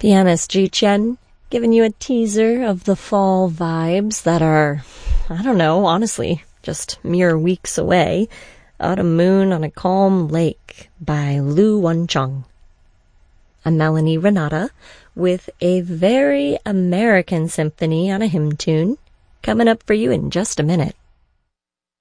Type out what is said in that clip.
The MSG Chen, giving you a teaser of the fall vibes that are, I don't know, honestly, just mere weeks away. Autumn Moon on a Calm Lake by Lu Wencheng. I'm Melanie Renata with a very American symphony on a hymn tune coming up for you in just a minute.